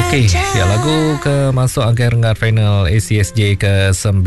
Okey, ya lagu ke masuk angka rengat final ACSJ ke-9.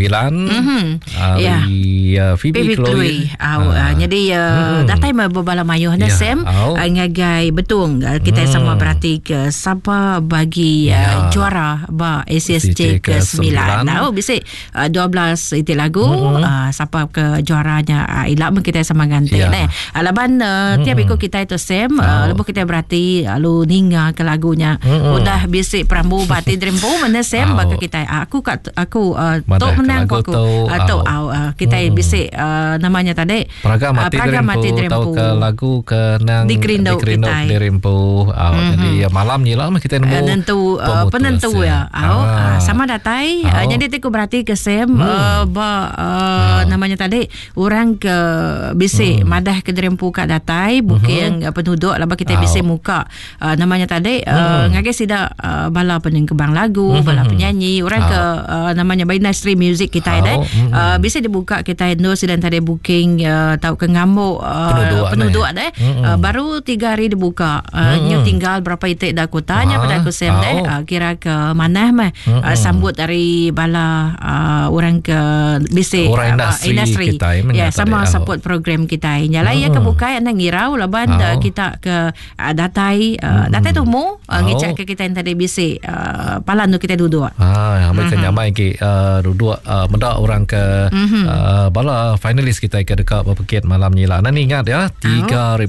Phoebe Chloe. Jadi datai berbala mayuh na Sam ngagai betung kita sama berarti ke siapa bagi juara ba ACSJ ke-9. Bisa 12 itu lagu siapa ke juaranya ilak kita sama ganti alaban tiap ikut kita itu Sam lepas kita berarti lalu ninga ke lagunya udah bisik Prambu Bati Drempo mana Sam baka kita aku tok menang aku atau kita bisik namanya tadi Praga Mati Drempo tahu ke lagu ke nang Dikrindau Drempo jadi malam ni lah kita nemu penentu ya sama datai jadi aku berarti ke Sam namanya tadi orang ke bisik madah ke Drempo kat datai bukan penduduk lah kita bisik muka namanya tadi ngagai sida bala pening kebang lagu bala penyanyi orang ke namanya by industry music kita bisa dibuka kita Indo sedang tadi booking tahu ke ngamuk penduduk deh baru 3 hari dibuka nyu tinggal berapa itik dah kotanya pada aku Sam deh kira ke mana mah sambut dari bala orang ke bisik industri ya sama support program kita nyala ya kebuka yang ngirau laban kita ke datai tu mu ngecek ke kita yang tadi bisik palan tu kita duduk mereka nyamai ke duduk mendak orang ke bala finalis kita ke dekat berpekit malam ni lah nanti ingat ya 3.10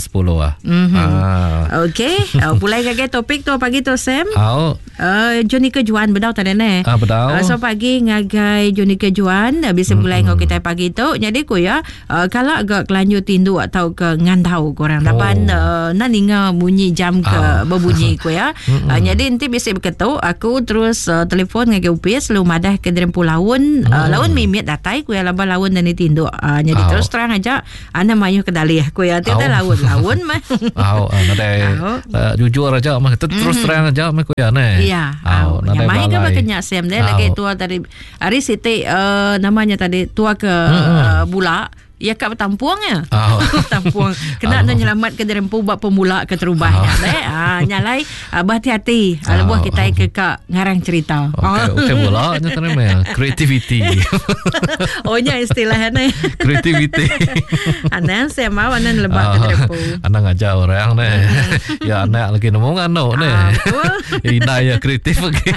okey pulai ke topik tu pagi tu Sam Johnny Kejuan bedau tadi ne bedau so pagi ngagai Johnny Kejuan bisa mulai ngau kita pagi tu jadi ku ya kalau agak kelanjut tindu atau ke ngandau korang lapan naninga bunyi jam ke berbunyi ku ya jadi nanti bisa berketuk aku terus telefon ngagai UPS lu madah ke Drempo laun laun mimit datai ku ya laba laun dan tindu jadi terus terang aja ana mayuh ke dalih ku ya tiada laun mah jujur aja mah terus terang aja mah ku ya ne iya mai ke bakanya Sam deh lagi tua tadi hari siti namanya tadi tua ke bula ya kat tampuangnya tampuang kena nyelamat ke Drempo buat pemula ke terubahnya nyalai berhati-hati buah kita ke kak ngarang cerita okey bola nya terima creativity nya istilahnya creativity anan saya mau anan lebak ke Drempo anak ngajak orang ne ya anak lagi nemu ngano ne ina ya kreatif lagi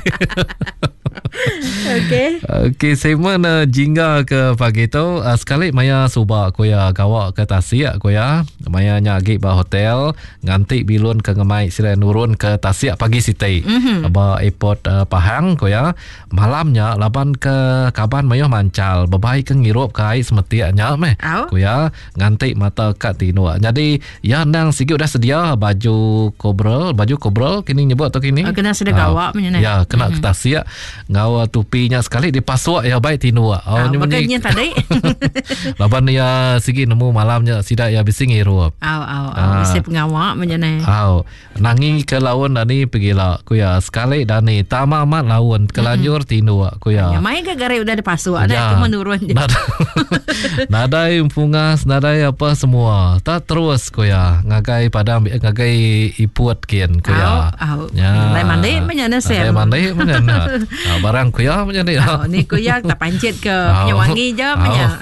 Okey, saya mana jingga ke pagi tu sekali maya suba ko ya gawak ke Tasik ko ya maya nyagi ba hotel nganti bilun ke ngemai sila nurun ke Tasik pagi sitai ba airport Pahang ko ya malamnya laban ke kaban maya mancal bebai ke ngirup kai semetianya meh ko ya nganti mata kat tino jadi ya nang sigi udah sedia baju kobrol kini nyebut atau kini kena sedia gawak punya ya kena ke Tasik ngawa tupinya sekali dipasuk ya baik tinua makanya tadi laban ya sigi nemu malamnya sidak ya bising ngirup bisa pengawak menjana nangi ke lawan dani pergilah ku ya sekali dani tamamat lawan kelanjur tinua ku ya mai ke gare udah dipasuk ada aku menurun je nadai pungas nadai apa semua tak terus ku ya ngagai padam ngagai iput kian ku ya lai mandi menjana Sam mandi menjana barang ku ya menjana ni ku ya tak pancit ke wangi je menjana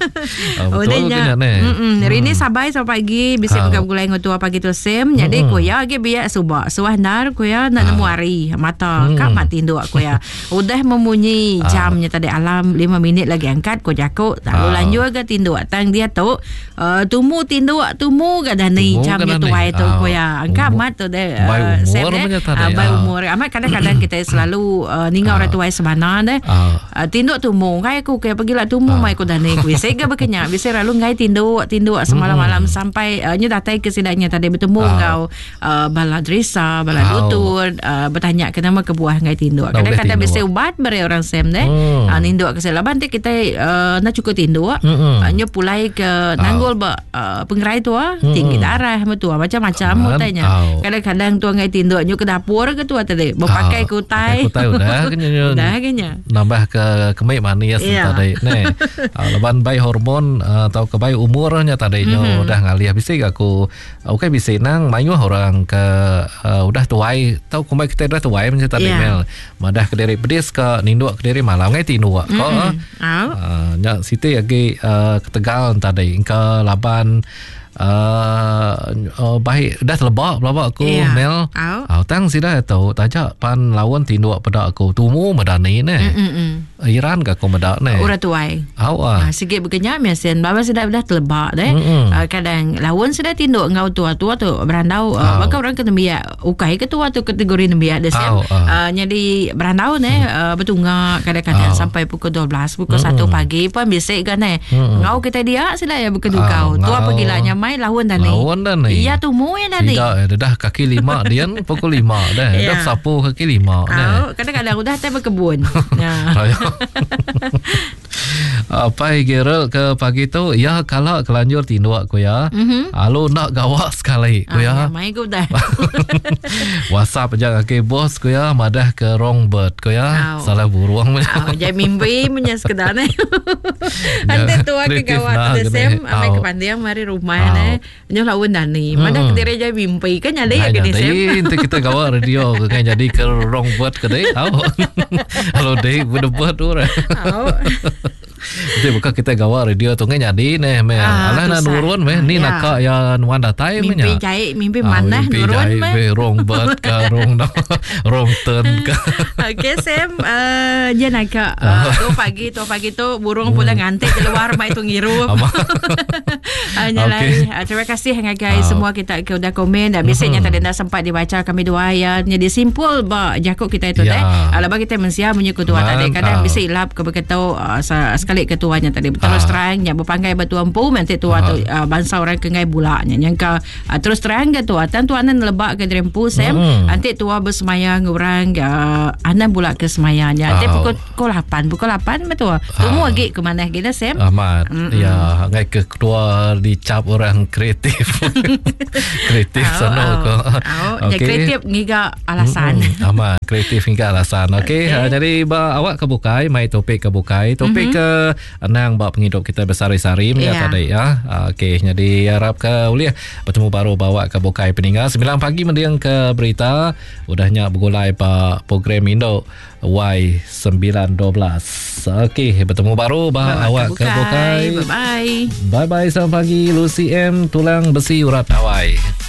hari ni sabai sampai pagi bisa pegang gulai ngotua pagi tu Sam jadi ku ya ge biak subak suahnar ku ya nak nemu hari mata kak mati nduk ku ya udah memunyi jamnya tadi alam 5 minit lagi angkat ku jakuk lalu lanjut ke tindu tang dia tu tumu tindu tumu ga dani jamnya tuai tu ku ya angkat mat tu deh Sam bai umur amat kadang-kadang kita selalu ningau orang tuai sebana deh tindu tumu kai ku ke pergilah tumu mai ku dani ku sega bekenya bisa lalu ngai tindu semalam-malam sampai nya datai ke sidaknya tadi bertemu kau bala dresa bala dutur bertanya kenapa ke buah ngai tindu kadang-kadang bisa ubat beri orang Sam deh nindu ke selaban kita nak cukup tindu nya pulai ke nanggol pengerai tu tinggi darah betul macam-macam tanya kadang-kadang tu ngai tindu nya ke dapur ke tu tadi berpakai kutai dah kenya nambah ke kemik manis tadi ne laban bayi hormon atau ke bayi umurnya tadinya udah ngali lihat bisik aku okay bisik nang mayu orang ke udah tuai tahu kumai kita dah tuai macam tadi Mel madah kediri pedis ke ninduk kediri malam ngai tindu ko nya siti agi ketegal tadi ke laban baik dah lebak aku Mel tang sida tahu tajak pan lawan tindu pada aku tumu madani ne Iran ka ko madak ne ura tuai sikit berkenyak mesin baba sudah terlebak deh kadang lawan sudah tindu ngau tua-tua tu berandau maka orang kena biak ukai ketua tu kategori nembiak desem jadi berandau ne betungak kadang-kadang sampai pukul 12 pukul 1 pagi pun bisik kan ne ngau kita dia sila ya berkedukau tua pagilanya mai lawan dan ni iya tumu ya tadi dah kaki 5 dia pukul 5 dah dah sapu kaki 5 dah kadang-kadang udah teh berkebun apa Gerald ke pagi tu ya kalau kelanjur tindu aku ya alo nak gawak sekali aku ya mai ku dah WhatsApp aja kaki bos ku ya madah ke wrong bird ku ya salah buruang jadi mimpi punya sekedar ne ante tua ke gawak desem amai ke pandiang mari rumah ne nyo lawan dani madah kediri jadi mimpi kan nyali ya ke desem itu kita gawak radio kan jadi ke wrong bird ke deh halo deh udah bird orang jadi bukan kita gawak radio tu kan jadi ne me alah na nurun me ni nak ya nuan datai me mimpi jai mimpi mana nurun me wrong bird ka wrong turn ka okey Sam dia nak tu pagi tu burung pula ngantik keluar mai tu ngiru nyalai terima kasih hang guys semua kita udah komen dah biasanya tadi dah sempat dibaca kami dua ayat jadi simpul ba jakuk kita itu teh alaba kita mensia menyuku tua tadi kadang bisa ilap ke berkatau sekali ketuanya tadi terus terangnya berpanggai batu ampu nanti tua tu bangsa orang kengai bulanya yang ke terus terang ke tua tuanan lebak ke drempu Sam nanti tua bersemayang orang anak bulak ke semayangnya nanti pukul 8 betul tunggu lagi ke mana kita Sam amat ya ngai ke ketua dicap orang kreatif sana okay. Kreatif ngiga alasan amat kreatif ngiga alasan okey jadi awak kebukai mai topik kebukai topik ke nang bab penghidup kita bersari-sari ya tadi ya okey jadi harap ke uliah bertemu baru bawa ke bukai peninggal 9 pagi mendiang ke berita udahnya bergulai pa program Indo Y912 okey bertemu baru awak ke bukai bye bye selamat pagi Lucy M tulang besi urat Hawaii